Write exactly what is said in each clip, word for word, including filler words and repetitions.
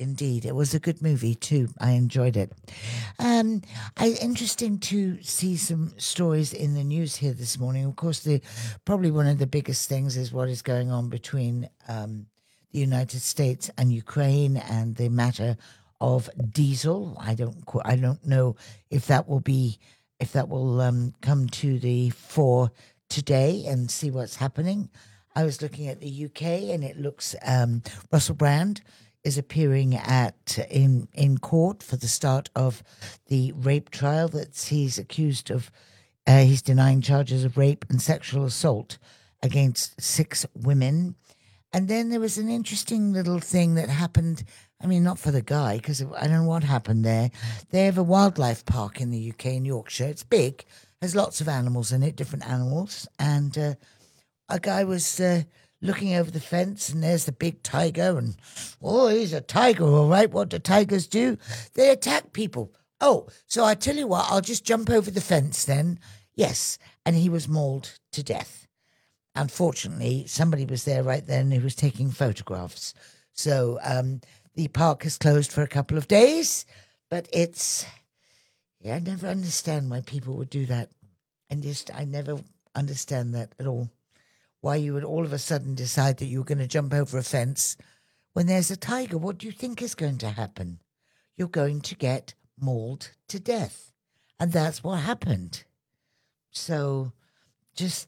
indeed. It was a good movie too. I enjoyed it. Um, I interesting to see some stories in the news here this morning. Of course, the probably one of the biggest things is what is going on between um, the United States and Ukraine and the matter of diesel. I don't qu- I don't know if that will be if that will um, come to the fore today and see what's happening. I was looking at the U K and it looks um, Russell Brand is appearing at in in court for the start of the rape trial that he's accused of. Uh, he's denying charges of rape and sexual assault against six women. And then there was an interesting little thing that happened. I mean, not for the guy, because I don't know what happened there. They have a wildlife park in the U K, in Yorkshire. It's big, has lots of animals in it, different animals. And uh, a guy was uh, looking over the fence, and there's the big tiger. And, oh, he's a tiger, all right. What do tigers do? They attack people. Oh, so I tell you what, I'll just jump over the fence then. Yes, and he was mauled to death. Unfortunately, somebody was there right then who was taking photographs. So um, the park is closed for a couple of days, but it's, yeah, I never understand why people would do that. And just, I never understand that at all. Why you would all of a sudden decide that you're going to jump over a fence when there's a tiger. What do you think is going to happen? You're going to get mauled to death. And that's what happened. So just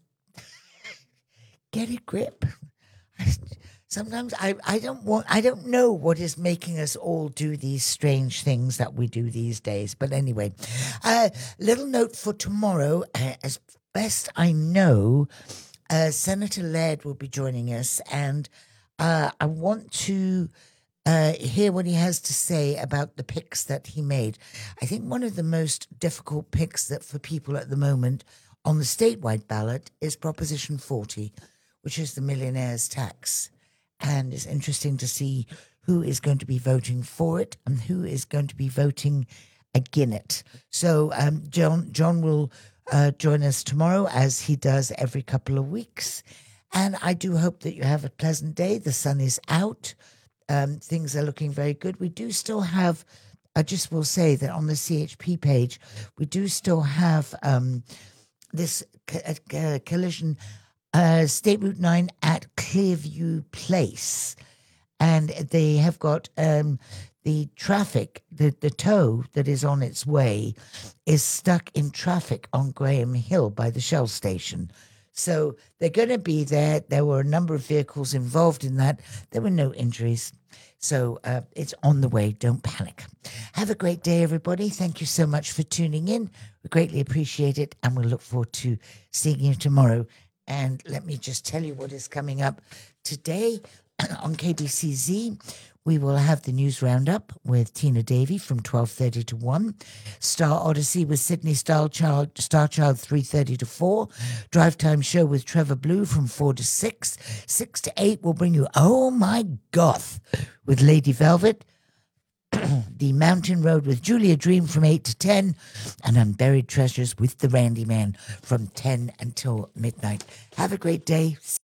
get a grip. Sometimes I, I don't want I don't know what is making us all do these strange things that we do these days. But anyway, a uh, little note for tomorrow. Uh, as best I know, uh, Senator Laird will be joining us, and uh, I want to uh, hear what he has to say about the picks that he made. I think one of the most difficult picks that for people at the moment on the statewide ballot is Proposition forty, which is the millionaire's tax. And it's interesting to see who is going to be voting for it and who is going to be voting against it. So um, John John will uh, join us tomorrow, as he does every couple of weeks. And I do hope that you have a pleasant day. The sun is out. Um, things are looking very good. We do still have, I just will say that on the C H P page, we do still have um, this co- uh, collision Uh, State Route nine at Clearview Place. And they have got um, the traffic, the, the tow that is on its way is stuck in traffic on Graham Hill by the Shell station. So they're going to be there. There were a number of vehicles involved in that. There were no injuries. So uh, it's on the way. Don't panic. Have a great day, everybody. Thank you so much for tuning in. We greatly appreciate it. And we'll look forward to seeing you tomorrow. And let me just tell you what is coming up today on K B C Z. We will have the news roundup with Tina Davey from twelve thirty to one. Star Odyssey with Sydney Starchild, Starchild three thirty to four. Drive Time Show with Trevor Blue from four to six. six to eight will bring you Oh My Goth with Lady Velvet. The Mountain Road with Julia Dream from eight to ten, and Unburied Treasures with the Randy Man from ten until midnight. Have a great day.